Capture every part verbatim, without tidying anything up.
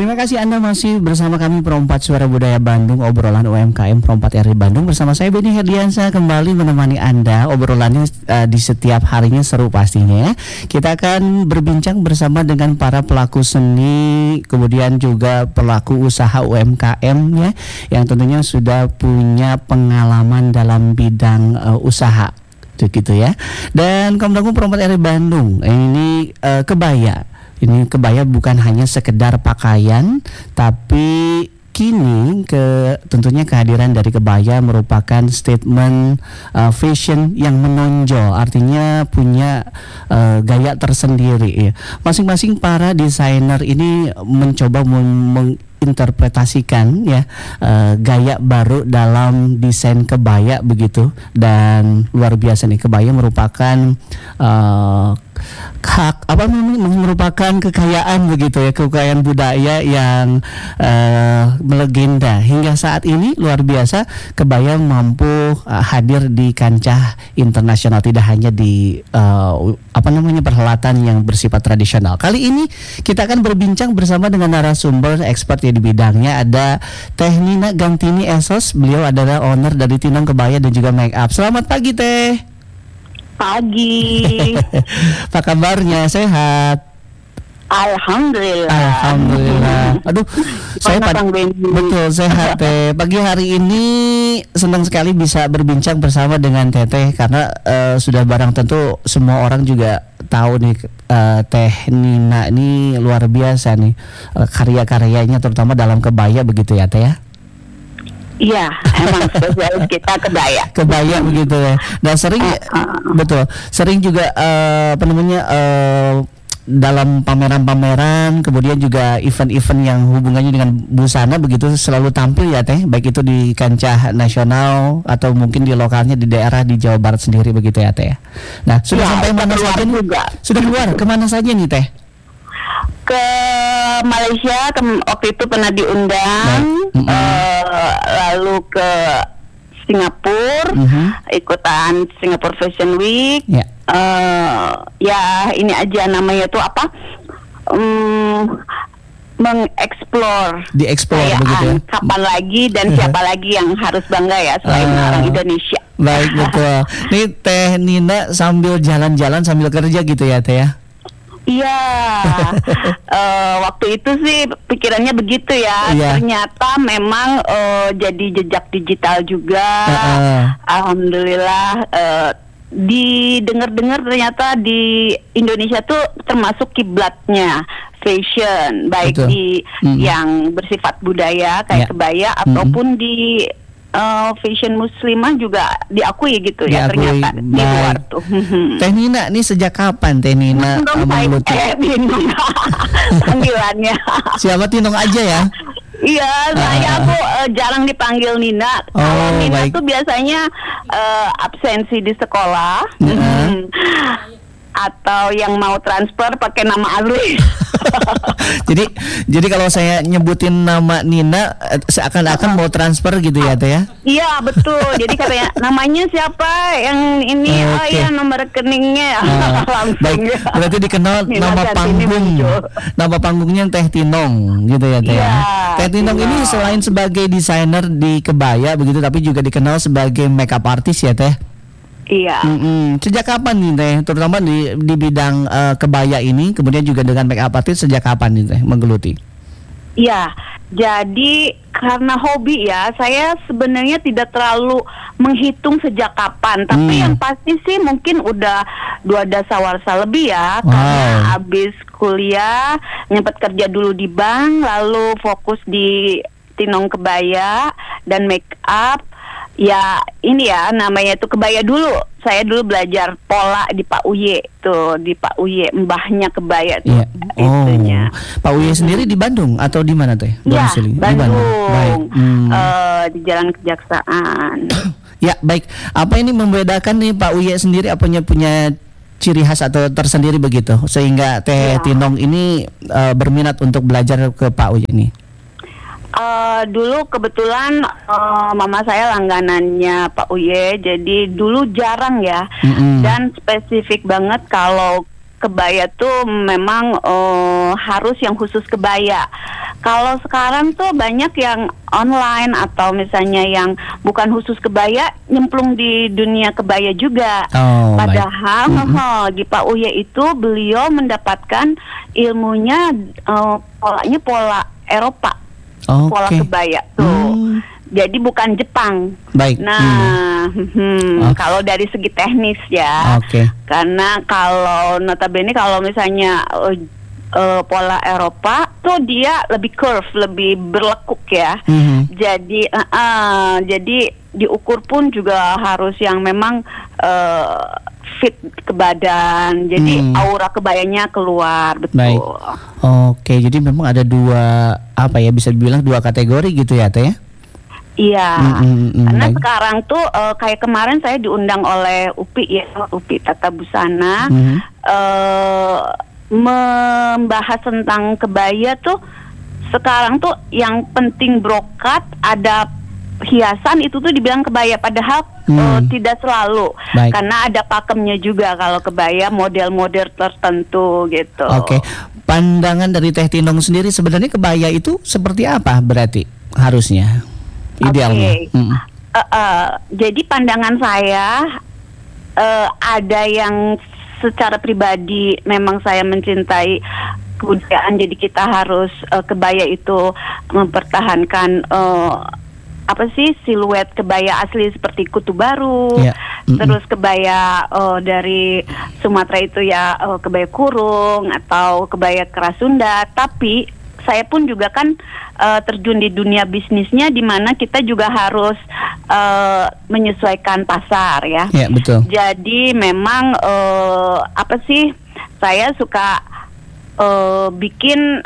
Terima kasih Anda masih bersama kami Perompat Suara Budaya Bandung, obrolan U M K M Perompat R I Bandung bersama saya Benny Herdiansyah kembali menemani Anda. Obrolannya uh, di setiap harinya seru pastinya. Kita akan berbincang bersama dengan para pelaku seni, kemudian juga pelaku usaha U M K M ya, yang tentunya sudah punya pengalaman dalam bidang uh, usaha. Gitu ya. Dan Komdangku Perompat R I Bandung ini uh, kebaya. Ini kebaya bukan hanya sekedar pakaian, tapi kini ke tentunya kehadiran dari kebaya merupakan statement uh, fashion yang menonjol, artinya punya uh, gaya tersendiri ya. Masing-masing para desainer ini mencoba meng- menginterpretasikan ya uh, gaya baru dalam desain kebaya begitu, dan luar biasa nih, kebaya merupakan uh, hak apa merupakan kekayaan begitu ya, kekayaan budaya yang uh, melegenda hingga saat ini. Luar biasa kebaya mampu uh, hadir di kancah internasional, tidak hanya di uh, apa namanya perhelatan yang bersifat tradisional. Kali ini kita akan berbincang bersama dengan narasumber expert di bidangnya, ada Teh Nina Gantini Esos. Beliau adalah owner dari Tinong Kebaya dan juga Make Up. Selamat pagi Teh. Pagi. Apa kabarnya? Sehat? Alhamdulillah. Alhamdulillah. Aduh, saya pad- betul sehat Teh. Pagi hari ini senang sekali bisa berbincang bersama dengan Teteh karena uh, sudah barang tentu semua orang juga tahu nih uh, Teh Nina ini luar biasa nih uh, karya-karyanya terutama dalam kebaya begitu ya Teh ya. Iya, emang spesialis kita kebaya. Kebaya begitu ya. Dan sering uh, uh. betul, sering juga uh, apa namanya uh, dalam pameran-pameran, kemudian juga event-event yang hubungannya dengan busana begitu selalu tampil ya Teh, baik itu di kancah nasional atau mungkin di lokalnya di daerah di Jawa Barat sendiri begitu ya Teh. Nah, sudah ya, sampai mana saja nih? Sudah keluar kemana saja nih Teh? Ke Malaysia, ke, waktu itu pernah diundang, mm-hmm. uh, lalu ke Singapura, mm-hmm. ikutan Singapore Fashion Week. Yeah. Uh, ya ini aja namanya tuh apa? Um, mengeksplor, dieksplor begitu ya. Kapan lagi dan siapa lagi yang harus bangga ya selain uh, orang Indonesia. Baik betul. Nih Teh Nina sambil jalan-jalan sambil kerja gitu ya Teh ya. Iya, uh, waktu itu sih pikirannya begitu ya. Yeah. Ternyata memang uh, jadi jejak digital juga. Uh-uh. Alhamdulillah. Uh, didengar-dengar ternyata di Indonesia tuh termasuk kiblatnya fashion, baik Betul. di mm-hmm. yang bersifat budaya kayak yeah. kebaya ataupun mm-hmm. di Uh, fashion muslimah juga diakui gitu ya, diakui. Ternyata Baik. Di luar tuh. Teh Nina nih sejak kapan Teh Nina menggeluti? Eh, Tinong panggilannya. Siapa Tinong aja ya? Iya, saya aku uh, jarang dipanggil Nina. Oh, Kalau Nina baik. tuh biasanya uh, absensi di sekolah. Uh-huh. Atau yang mau transfer pakai nama asli. jadi jadi kalau saya nyebutin nama Nina seakan-akan mau transfer gitu ya Teh ya? Iya betul. Jadi katanya namanya siapa yang ini? Okay. Oh iya nomor rekeningnya. Uh, baik. Berarti dikenal Nina nama panggung. Nama panggungnya Teh Tinong gitu ya Teh ya. Teh Tinong ini selain sebagai desainer di kebaya begitu, tapi juga dikenal sebagai makeup artist ya Teh. Iya. Mm-mm. Sejak kapan nih Teh, terutama di di bidang uh, kebaya ini, kemudian juga dengan make up artist, sejak kapan nih Teh menggeluti? Iya, jadi karena hobi ya, saya sebenarnya tidak terlalu menghitung sejak kapan, tapi hmm. yang pasti sih mungkin udah dua dasawarsa lebih ya, wow. Karena habis kuliah nyempet kerja dulu di bank, lalu fokus di Tinong Kebaya dan make up. Ya ini ya namanya tuh kebaya dulu. Saya dulu belajar pola di Pak Uye tuh, di Pak Uye mbahnya kebaya tuh. Yeah. Oh. Itunya. Pak Uye sendiri di Bandung atau di mana Teh? Iya, Bandung. Di Bandung. Baik. Hmm. Uh, di Jalan Kejaksaan. Ya baik. Apa ini membedakan nih Pak Uye sendiri? Apanya punya ciri khas atau tersendiri begitu sehingga Teh ya. Tinong ini uh, berminat untuk belajar ke Pak Uye ini? Uh, dulu kebetulan uh, mama saya langganannya Pak Uye, jadi dulu jarang ya, mm-hmm. dan spesifik banget kalau kebaya tuh memang uh, harus yang khusus kebaya. kalau sekarang tuh banyak yang online atau misalnya yang bukan khusus kebaya nyemplung di dunia kebaya juga. Oh, Padahal baik. oh, di Pak Uye itu beliau mendapatkan ilmunya uh, polanya pola Eropa, pola Oke. kebaya tuh. Hmm, Jadi bukan Jepang. baik. Nah, hmm, Oh. kalau dari segi teknis ya, Oke. karena kalau notabene kalau misalnya uh, uh, pola Eropa tuh dia lebih curve, lebih berlekuk ya. Mhm. Jadi, uh, uh, jadi diukur pun juga harus yang memang uh, fit ke badan. Jadi Hmm. aura kebayanya keluar betul. Baik. Oke, jadi memang ada dua apa ya bisa dibilang dua kategori gitu ya Teh? Iya, Mm, mm, mm, karena baik. sekarang tuh eh, kayak kemarin saya diundang oleh U P I ya, U P I Tata Busana, Mhm. eh, membahas tentang kebaya tuh sekarang tuh yang penting brokat, ada hiasan itu tuh dibilang kebaya, padahal Hmm. eh, tidak selalu, Baik. karena ada pakemnya juga kalau kebaya model-model tertentu gitu. Oke, pandangan dari Teh Tinong sendiri sebenarnya kebaya itu seperti apa berarti harusnya idealnya? Oke. Mm. Eh, eh, jadi pandangan saya eh, ada yang secara pribadi memang saya mencintai kebudayaan, jadi kita harus eh, kebaya itu mempertahankan eh, apa sih siluet kebaya asli seperti Kutu Baru, Ya. Mm-mm. terus kebaya eh, dari Sumatera itu ya eh, kebaya kurung atau kebaya keras Sunda. Tapi saya pun juga kan eh, terjun di dunia bisnisnya, di mana kita juga harus eh, menyesuaikan pasar ya. Ya, betul. Jadi memang eh, apa sih, saya suka eh, bikin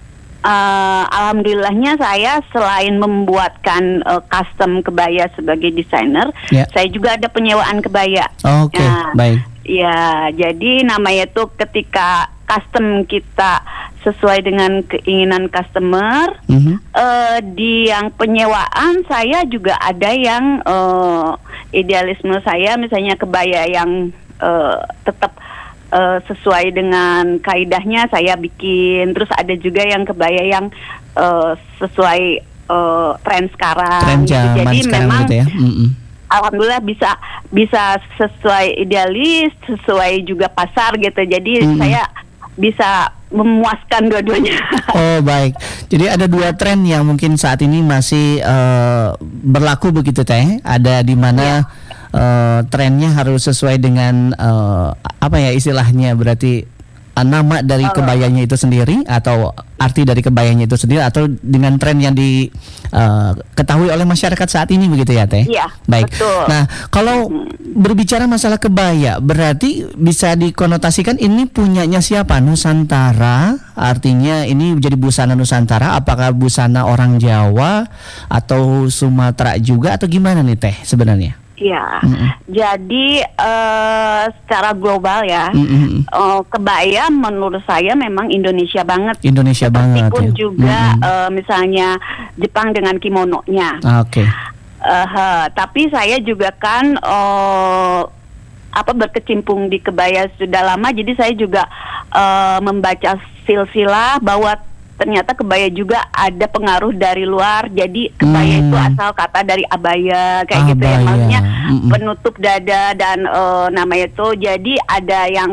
eh, alhamdulillahnya saya selain membuatkan eh, custom kebaya sebagai desainer, Ya. saya juga ada penyewaan kebaya. Oke, Nah, baik. Ya, jadi namanya tuh ketika custom kita sesuai dengan keinginan customer. Mhm. Eh, di yang penyewaan saya juga ada yang eh, idealisme saya, misalnya kebaya yang eh, tetap eh, sesuai dengan kaidahnya saya bikin. Terus ada juga yang kebaya yang eh, sesuai eh, tren sekarang. Tren gitu. zaman Jadi sekarang memang gitu ya. Mm-mm. alhamdulillah bisa bisa sesuai idealis, sesuai juga pasar gitu. Jadi Mm-mm. saya bisa memuaskan dua-duanya. Oh, baik. Jadi ada dua tren yang mungkin saat ini masih eh, berlaku begitu Teh. Ada di mana eh, trennya harus sesuai dengan eh, apa ya istilahnya, berarti eh, nama dari Oh. kebayanya itu sendiri atau arti dari kebayanya itu sendiri, atau dengan tren yang diketahui oleh masyarakat saat ini begitu ya Teh? Iya, Baik. betul. Nah, kalau berbicara masalah kebaya, berarti bisa dikonotasikan ini punyanya siapa? Nusantara, artinya ini menjadi busana Nusantara. Apakah busana orang Jawa atau Sumatera juga atau gimana nih Teh sebenarnya? Iya. Mm-mm. Jadi eh, secara global ya, Mm-mm. eh, kebaya menurut saya memang Indonesia banget. Indonesia banget Meskipun ya. juga Mm-mm. eh, misalnya Jepang dengan kimononya. Oke. Eh, he, tapi saya juga kan eh, apa berkecimpung di kebaya sudah lama, jadi saya juga eh, membaca silsilah bahwa ternyata kebaya juga ada pengaruh dari luar. Jadi kebaya Hmm. itu asal kata dari abaya kayak gitu ya, Abaya. maksudnya Mm-mm. penutup dada dan eh, namanya itu. Jadi ada yang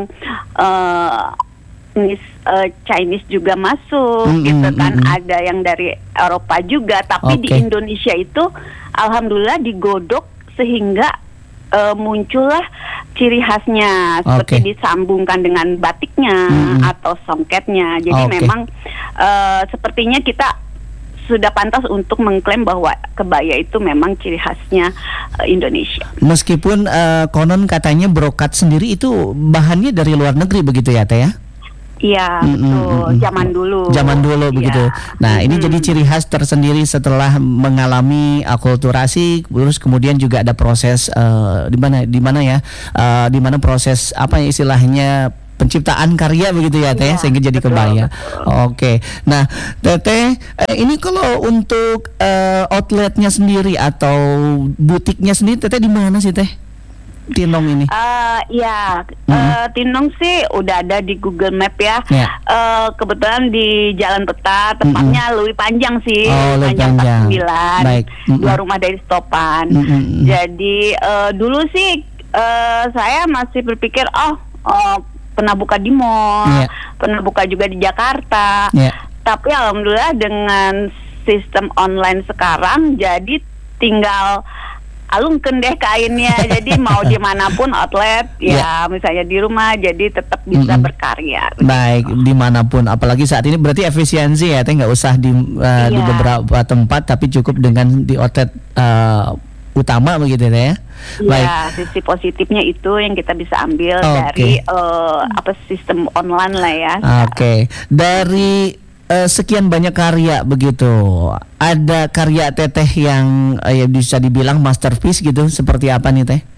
eh, Chinese, eh, Chinese juga masuk Mm-mm, gitu kan, mm-mm. ada yang dari Eropa juga, tapi di Oke. Indonesia itu alhamdulillah digodok sehingga eh, muncullah ciri khasnya, seperti Oke. disambungkan dengan batiknya Mm-mm. atau songketnya. Jadi Oke. memang eh, sepertinya kita sudah pantas untuk mengklaim bahwa kebaya itu memang ciri khasnya eh, Indonesia. Meskipun eh, konon katanya brokat sendiri itu bahannya dari luar negeri begitu ya Teh ya? Iya, Mm, mm, betul. mm, mm. Zaman dulu. Zaman dulu Iya. begitu. Nah, ini Mm-mm. jadi ciri khas tersendiri setelah mengalami akulturasi, terus kemudian juga ada proses eh, di mana di mana ya? Eh, di mana proses apa ya istilahnya penciptaan karya begitu ya Teh, Iya, sehingga jadi betul, kebaya. betul. Oke. Nah, Teteh, eh, ini kalau untuk eh, outletnya sendiri atau butiknya sendiri Teteh di mana sih Teh? Tinong ini? Uh, ya, Hmm. uh, Tinong sih udah ada di Google Map ya. Ya. Uh, kebetulan di Jalan Peta, tepatnya lebih panjang sih, Oh, lebih panjang empat puluh sembilan, Baik. Mm-mm. dua rumah dari stopan. Mm-mm. Jadi uh, dulu sih uh, saya masih berpikir, oh, oh pernah buka di mall, Ya. pernah buka juga di Jakarta. Ya. Tapi alhamdulillah dengan sistem online sekarang, jadi tinggal alungkeun deh kainnya. Jadi mau dimanapun outlet, ya misalnya di rumah, jadi tetap bisa Mm-mm. berkarya. Baik, dimanapun. Apalagi saat ini berarti efisiensi ya, teh nggak usah di uh, di Iya. beberapa tempat, tapi cukup dengan di outlet uh, utama begitu ya. Baik. Ya, sisi positifnya itu yang kita bisa ambil Oke. dari eh, apa sistem online lah ya. Oke, dari eh, sekian banyak karya begitu, ada karya teteh yang eh, ya bisa dibilang masterpiece gitu, seperti apa nih teh?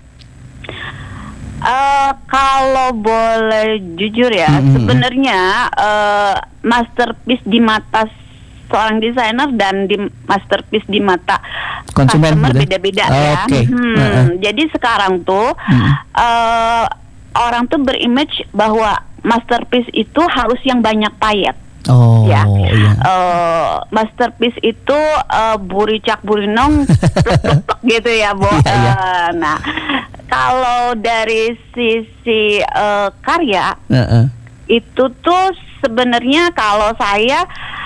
Eh, kalau boleh jujur ya, Mm-mm. sebenarnya eh, masterpiece di mata seorang desainer dan di masterpiece di mata Konsumen customer gitu? beda-beda ya. Oke. Hmm, Heeh. Jadi sekarang tuh Mm. eh, orang tuh berimage bahwa masterpiece itu harus yang banyak payet. Oh Ya, iya. Eh, masterpiece itu uh, buricak burinong plek, plek, plek, gitu ya, Bo. Iya, iya. Eh, nah, kalau dari sisi eh, karya Heeh. itu tuh sebenarnya kalau saya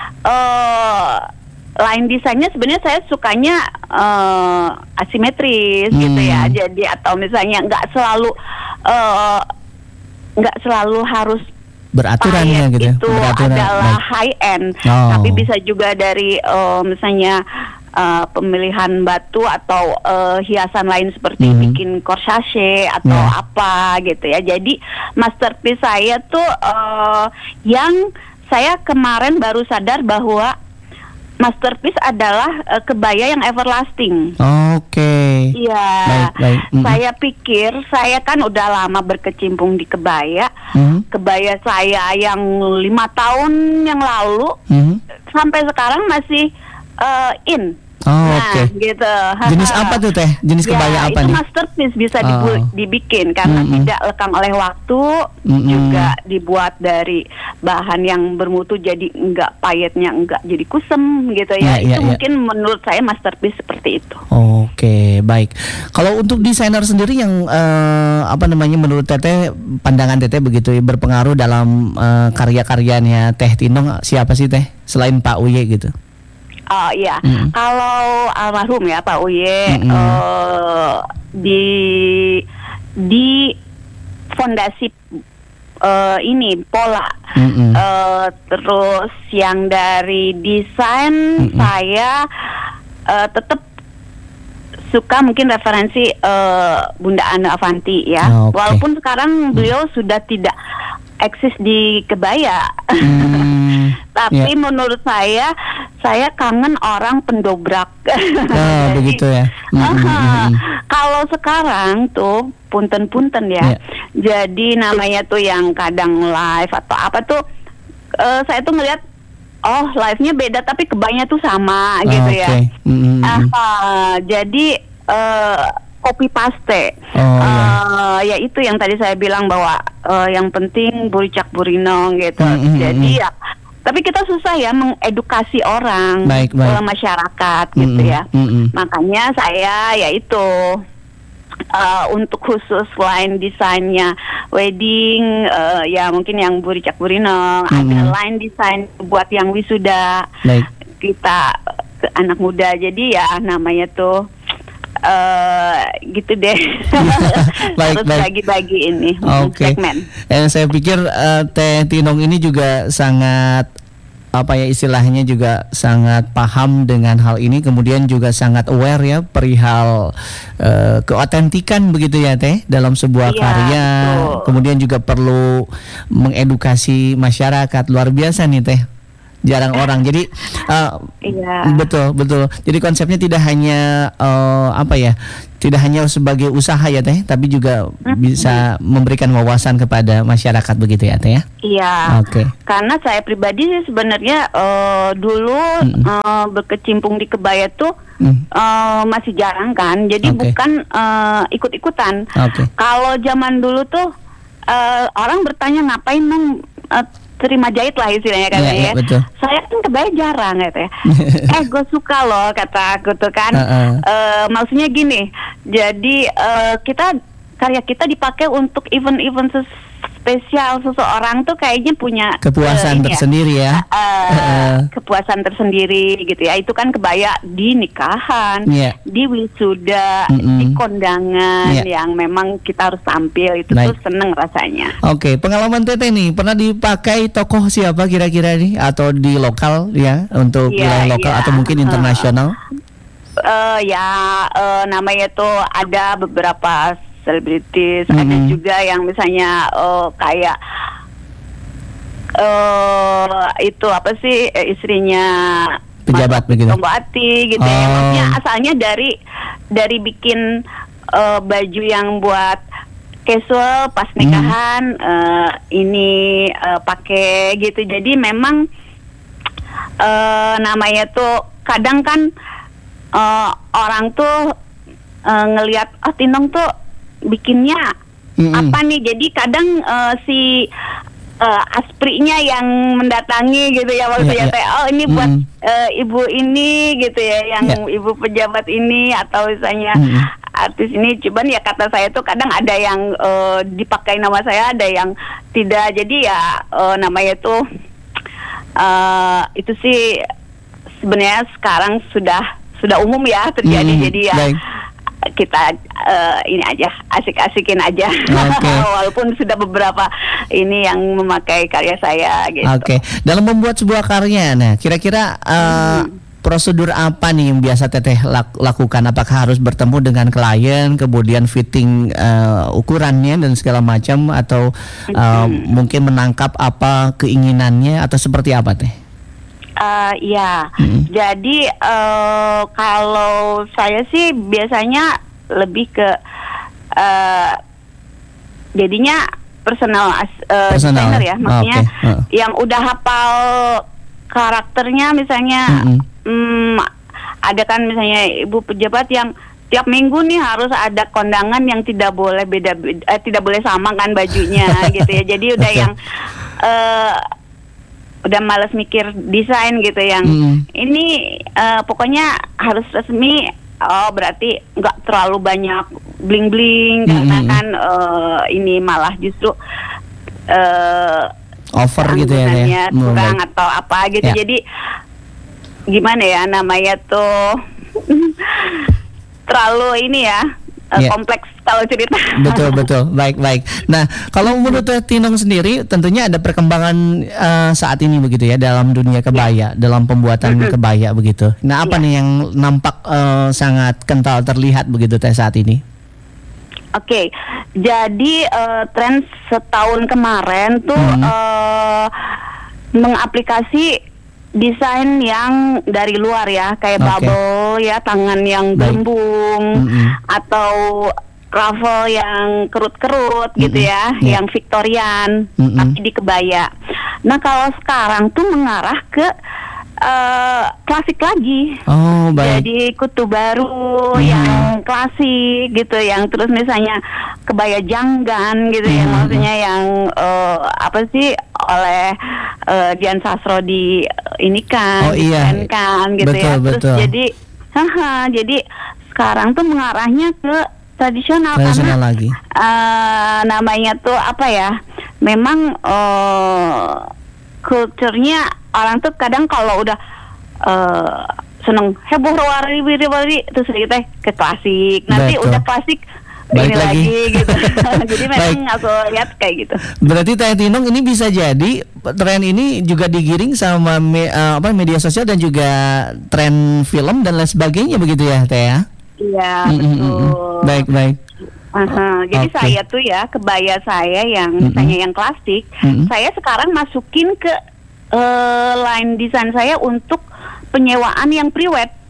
eh line desainnya sebenarnya saya sukanya eh, asimetris Hmm. gitu ya. Jadi atau misalnya nggak selalu eh, nggak selalu harus Beraturannya payet gitu ya, itu beraturan. adalah Baik. high end, Oh. tapi bisa juga dari eh, misalnya eh, pemilihan batu atau eh, hiasan lain seperti Mhm. bikin corsage atau Ya. apa gitu ya. Jadi masterpiece saya tuh eh, yang saya kemarin baru sadar bahwa masterpiece adalah eh, kebaya yang everlasting. Oke. Iya, Baik, baik. Mhm. saya pikir saya kan udah lama berkecimpung di kebaya. Mhm. Kebaya saya yang lima tahun yang lalu Mhm. sampai sekarang masih eh, in. Oh, Nah, oke. gitu. Jenis apa tuh teh? Jenis Ya, kebaya apa itu nih? masterpiece bisa Oh. dibu- dibikin karena Mm-mm. tidak lekang oleh waktu, Mm-mm. juga dibuat dari bahan yang bermutu, jadi enggak payetnya enggak jadi kusem gitu Ya, ya. ya, itu ya. mungkin menurut saya masterpiece seperti itu. Oke, baik. Kalau untuk desainer sendiri yang eh, apa namanya menurut teteh, pandangan teteh begitu ya, berpengaruh dalam eh, karya-karyanya Teh Tinong, siapa sih teh selain Pak Uye gitu? Oh iya, Mm. kalau almarhum ya Pak Uye Mm-mm. eh, di di fondasi eh, ini pola, Mm-mm. Eh, terus yang dari desain Mm-mm. saya eh, tetap suka mungkin referensi eh, Bunda Ana Avanti ya, Oh, oke. walaupun sekarang beliau sudah tidak eksis di kebaya. Hmm, Tapi ya. menurut saya, saya kangen orang pendobrak. Oh, begitu ya. Mm, mm, mm, Aha. mm. Kalau sekarang tuh punten-punten ya. Ya. Jadi namanya tuh yang kadang live atau apa tuh, eh, saya tuh ngelihat, oh live-nya beda tapi kebayanya tuh sama gitu Oke. ya. Mm, mm, mm. Aha, jadi eh, copy paste. Oh, iya. Eh, ya itu yang tadi saya bilang bahwa eh, yang penting buricak burinong gitu. Mm, mm, mm, Jadi mm. ya, tapi kita susah ya mengedukasi orang, Baik, baik. eh, masyarakat gitu Mm, mm, ya. mm, mm. Makanya saya ya itu eh, untuk khusus line desainnya wedding, eh, ya mungkin yang buricak burinong, Mm, ada mm. line desain buat yang wisuda Baik. kita ke anak muda. Jadi ya namanya tuh eh gitu deh. Baik, Harus baik. bagi-bagi ini Oke. segmen. Eh, saya pikir eh, Teh Tinong ini juga sangat apa ya istilahnya juga sangat paham dengan hal ini, kemudian juga sangat aware ya perihal eh, keotentikan begitu ya Teh dalam sebuah Iya, karya, betul. kemudian juga perlu mengedukasi masyarakat. Luar biasa nih Teh, jarang orang. Jadi eh, Iya. betul betul. Jadi konsepnya tidak hanya eh, apa ya, Tidak hanya sebagai usaha ya Teh, tapi juga Mm-mm. bisa memberikan wawasan kepada masyarakat begitu ya Teh ya. Iya. Oke. Karena saya pribadi sih sebenarnya eh, dulu Mm-mm. eh, berkecimpung di kebaya tuh Mm. eh, masih jarang kan. Jadi Oke. bukan eh, ikut-ikutan. Oke. Kalau zaman dulu tuh eh, orang bertanya ngapain dong eh, terima jahit lah istilahnya kan Iya, ya. iya, betul. Saya kan kebaya jarang gitu ya. eh gue suka loh kata aku tuh kan. Uh-uh. Eh, maksudnya gini. Jadi eh, kita karya kita dipakai untuk event-event ses- spesial seseorang tuh kayaknya punya Kepuasan eh, ini ya, tersendiri ya. eh, Uh-uh. kepuasan tersendiri gitu ya. Itu kan kebaya di nikahan, Iya. di wisuda, Mm-mm. di kondangan Iya. yang memang kita harus tampil itu Baik. tuh seneng rasanya. Oke, pengalaman Teteh nih pernah dipakai tokoh siapa kira-kira nih atau di lokal ya untuk Iya, wilayah lokal iya. atau mungkin Uh. internasional? Eh ya eh, namanya tuh ada beberapa selebritis, Mm-mm. ada juga yang misalnya eh, kayak eh itu apa sih eh, istrinya Pejabat Mas begitu? Tombati gitu ya. Oh. Maksudnya asalnya dari dari bikin eh, baju yang buat casual pas nikahan eh, ini eh, pakai gitu. Jadi memang eh, namanya tuh kadang kan eh, orang tuh eh, ngelihat oh Tinong tuh bikinnya Mm-mm. apa nih. Jadi kadang eh, si eh, asprinya yang mendatangi gitu ya maksudnya Iya, iya. teh oh ini buat Mm-mm. eh, ibu ini gitu ya yang Iya. ibu pejabat ini atau misalnya Mm-mm. artis ini. Cuman ya kata saya tuh kadang ada yang eh, dipakai nama saya, ada yang tidak. Jadi ya eh, namanya tuh eh, itu sih sebenarnya sekarang sudah sudah umum ya terjadi. Mm-mm. Jadi ya Baik. kita eh, ini aja asik-asikin aja. Oke. Walaupun sudah beberapa ini yang memakai karya saya gitu. Oke, dalam membuat sebuah karya, nah kira-kira uh, prosedur apa nih yang biasa Teteh lak- lakukan? Apakah harus bertemu dengan klien, kemudian fitting uh, ukurannya dan segala macam, atau uh, mungkin menangkap apa keinginannya, atau seperti apa Teh? Eh, ya, Mm-mm. jadi eh, kalau saya sih biasanya lebih ke eh, jadinya personal as, eh, Personal, designer ya, maksudnya oke, heeh. yang udah hafal karakternya misalnya. Mm-mm. Hmm, ada kan misalnya ibu pejabat yang tiap minggu nih harus ada kondangan yang tidak boleh beda, eh, tidak boleh sama kan bajunya gitu ya. Jadi udah Oke. yang eh, udah malas mikir desain gitu yang Mm. ini eh, pokoknya harus resmi. Oh berarti nggak terlalu banyak bling bling karena Mm-mm. kan eh, ini malah justru eh, Over gitu ya Teh? anggunannya Hmm, kurang baik. atau apa gitu. Ya. Jadi gimana ya namanya tuh terlalu ini ya eh, Ya. kompleks kalau cerita. Betul betul, baik baik. Nah, kalau menurut Teh Tinong sendiri, tentunya ada perkembangan eh, saat ini begitu ya dalam dunia kebaya, dalam pembuatan kebaya begitu. Nah, apa Ya. nih yang nampak eh, sangat kental terlihat begitu Teh saat ini? Oke, jadi eh, tren setahun kemarin tuh Hmm. eh, mengaplikasi desain yang dari luar ya, kayak Oke. bubble ya, tangan yang Baik. gelembung Mm-mm. atau ruffle yang kerut-kerut gitu Mm-mm. ya, Ya. yang Victorian Mm-mm. tapi di kebaya. Nah kalau sekarang tuh mengarah ke eh, klasik lagi. Oh, baik. Jadi kutu baru Hmm. yang klasik gitu, yang terus misalnya kebaya janggan gitu ya, Hmm. maksudnya yang eh, apa sih oleh eh, Dian Sastro di ini Oh, kan, iya. kan gitu Betul, ya. Terus betul. jadi, haha, jadi sekarang tuh mengarahnya ke tradisional, Tradisional karena lagi. eh, namanya tuh apa ya? Memang eh, kulturnya orang tuh kadang kalau udah eh, seneng heboh wari-wari terus kita ke klasik. Nanti Betul. udah klasik Balik ini lagi. lagi gitu. Jadi memang Baik. aku lihat kayak gitu. Berarti Teh Tinong ini bisa jadi tren ini juga digiring sama me- eh, apa media sosial dan juga tren film dan lain sebagainya begitu ya Teh ya? Iya, Mm, mm, mm, mm. betul. Baik baik. Aha, jadi Oke. saya tuh ya kebaya saya yang Mm-mm. misalnya yang klasik, Mm-mm. saya sekarang masukin ke eh, line desain saya untuk penyewaan yang priwet.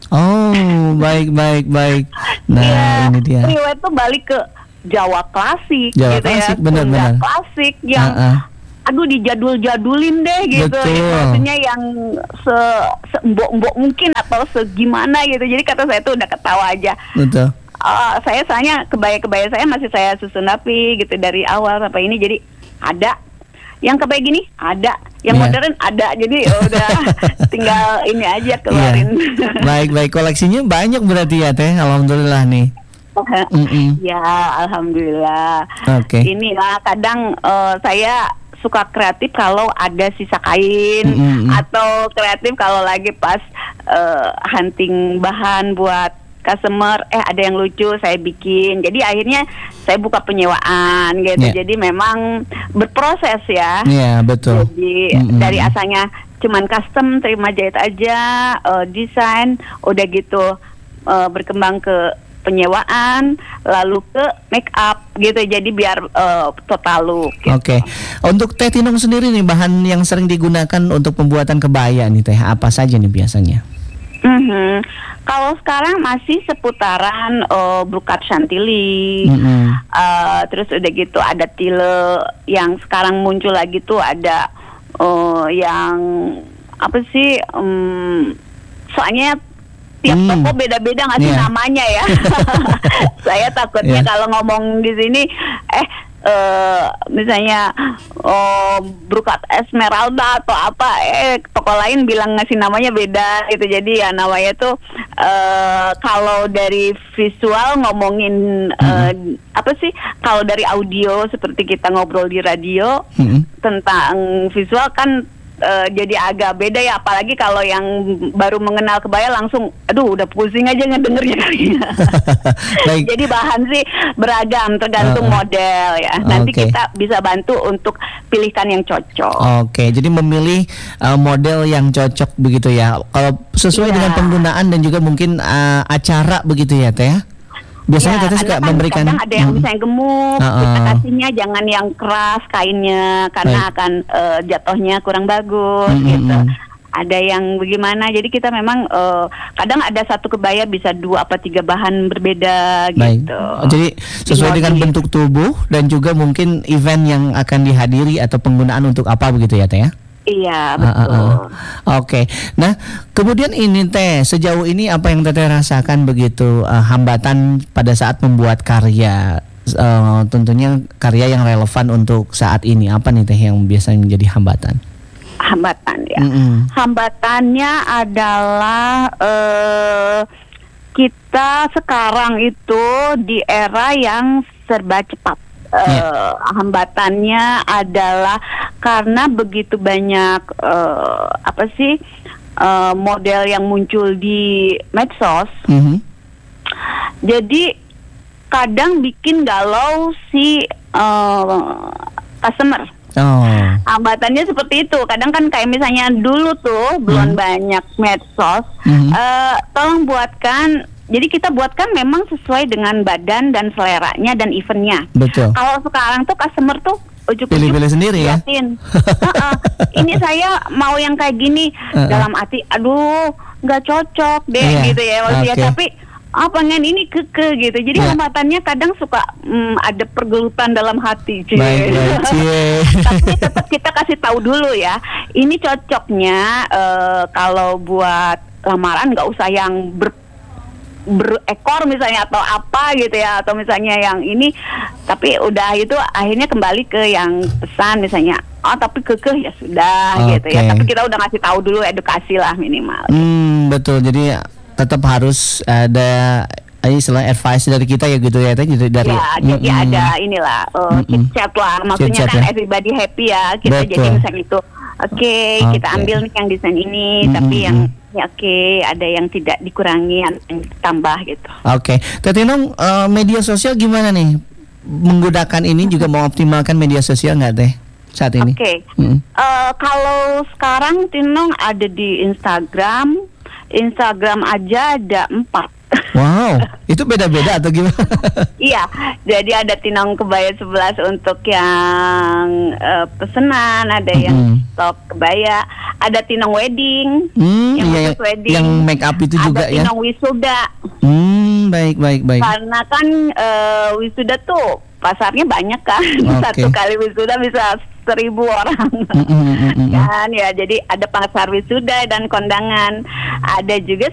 Oh, baik baik baik. Nah, ya, ini dia. riwayat tuh balik ke Jawa klasik, Jawa gitu klasik, ya, benar-benar. Sunda klasik yang, Uh-uh. aduh dijadul-jadulin deh gitu, Betul. ya, maksudnya yang se seembok-embok mungkin atau segimana gitu. Jadi kata saya tuh udah ketawa aja. Betul. Uh, saya soalnya kebaya-kebaya saya masih saya susun rapi gitu dari awal sampai ini, jadi ada yang kebaya gini ada, yang Iya. modern ada, jadi udah tinggal ini aja keluarin. Iya. Baik baik, koleksinya banyak berarti ya Teh. Alhamdulillah nih. Mm-mm. Ya, alhamdulillah. Oke. Inilah kadang uh, saya suka kreatif kalau ada sisa kain, Mm-mm. atau kreatif kalau lagi pas uh, hunting bahan buat customer, eh ada yang lucu saya bikin. Jadi akhirnya saya buka penyewaan gitu. Yeah. Jadi memang berproses ya. Iya, betul. Jadi Mm-mm. dari asalnya cuman custom, terima jahit aja, uh, desain, udah gitu uh, berkembang ke penyewaan, lalu ke make up gitu. Jadi biar uh, total look. Gitu. Oke. Untuk Teh Tinung sendiri nih, bahan yang sering digunakan untuk pembuatan kebaya nih Teh, apa saja nih biasanya? Mhm. Kalau sekarang masih seputaran uh, brokat chantilly, Mm-mm. uh, terus udah gitu ada tile yang sekarang muncul lagi tuh ada uh, yang apa sih? Um, soalnya tiap Hmm. toko beda-beda nggak sih Yeah. namanya ya. Saya takutnya Yeah. kalau ngomong di sini, eh uh, misalnya oh, brokat esmeralda atau apa, eh toko lain bilang ngasih namanya beda gitu. Jadi ya namanya tuh uh, kalau dari visual ngomongin uh, apa sih? Kalau dari audio seperti kita ngobrol di radio Mm-mm. tentang visual kan uh, jadi agak beda ya. Apalagi kalau yang baru mengenal kebaya langsung, aduh udah pusing aja ngedengernya. Baik. Jadi bahan sih beragam tergantung Uh, uh. model ya. Nanti Oke. kita bisa bantu untuk pilihkan yang cocok. Oke, jadi memilih uh, model yang cocok begitu ya. Kalau sesuai Iya. dengan penggunaan dan juga mungkin uh, acara begitu ya Teh. Biasanya Ya, Teteh suka karena kan memberikan. kadang ada yang Mm. bisa yang gemuk, Uh-uh. kita kasihnya jangan yang keras kainnya karena Baik. akan eh, jatuhnya kurang bagus Mm, mm, gitu. mm. Ada yang bagaimana, jadi kita memang eh, kadang ada satu kebaya bisa dua apa tiga bahan berbeda Baik. gitu. Jadi sesuai dengan Dimodif. bentuk tubuh dan juga mungkin event yang akan dihadiri atau penggunaan untuk apa begitu ya Teh ya. Iya Ah, betul. ah, ah. Oke, nah kemudian ini Teh, sejauh ini apa yang Teteh rasakan begitu uh, hambatan pada saat membuat karya, uh, tentunya karya yang relevan untuk saat ini, apa nih Teh yang biasanya menjadi hambatan? Hambatan ya. Mm-mm. Hambatannya adalah eh, kita sekarang itu di era yang serba cepat. Eh, Ya. Hambatannya adalah karena begitu banyak eh, apa sih eh, model yang muncul di medsos. Mhm. Jadi kadang bikin galau si eh, customer. Oh, Hambatannya seperti itu. Kadang kan kayak misalnya dulu tuh belum banyak medsos. Mhm. Eh, tolong buatkan. Jadi kita buatkan memang sesuai dengan badan dan seleranya dan eventnya. betul. Kalau sekarang tuh customer tuh ujuk-ujuk Pilih-pilih sendiri ya? buatin. Heeh. Ini saya mau yang kayak gini. Uh-uh. Dalam hati, aduh nggak cocok deh Iya, gitu ya maksudnya. oke. Tapi ah pengen ini keke gitu. Jadi Iya. hambatannya kadang suka mm, ada pergelutan dalam hati. Cie. Baik, baik, cie. Tapi tetap kita kasih tahu dulu ya. Ini cocoknya eh, kalau buat lamaran nggak usah yang ber berekor misalnya atau apa gitu ya, atau misalnya yang ini, tapi udah itu akhirnya kembali ke yang pesan misalnya, oh tapi kekeh ya sudah gitu ya, Oke. tapi kita udah ngasih tahu dulu, edukasi lah minimal. Hmm, betul. Jadi tetap harus ada eh, istilah advice dari kita ya gitu ya Teh. Jadi dari Ya, jadi Mm-mm. ada inilah uh, Mm-mm. chit-chat lah, maksudnya Chit-chat kan ya. everybody happy ya, kita Betul. jadi misalnya itu, oke kita Oke. ambil nih yang desain ini, Mm-mm. tapi yang ya oke ada yang tidak dikurangi, ada yang ditambah gitu. Oke, Teh Tinung, eh, media sosial gimana nih? Menggunakan ini juga mengoptimalkan media sosial nggak Teh saat ini? Oke, Mm. Eh, kalau sekarang Tinong ada di Instagram, Instagram aja ada empat. Wow, itu beda-beda atau gimana? Iya, jadi ada tinong kebaya sebelas untuk yang eh, pesanan, ada yang Mm-mm. stok kebaya, ada tinong wedding, Hmm, yang iya, yang, khusus wedding, yang make up itu juga ada ya. tinong wisuda. Hmm, baik baik baik. Karena kan eh, wisuda tuh pasarnya banyak kan, Oke. satu kali wisuda bisa seribu orang. Mm, mm, mm, mm, mm. Kan ya, jadi ada pasar wisuda dan kondangan, ada juga